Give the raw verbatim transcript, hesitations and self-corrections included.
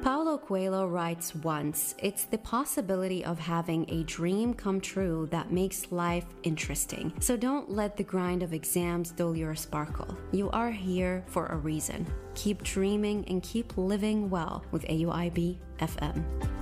Paulo Coelho writes once, "It's the possibility of having a dream come true that makes life interesting. So don't let the grind of exams dull your sparkle. You are here for a reason. Keep dreaming and keep living well with A U I B F M."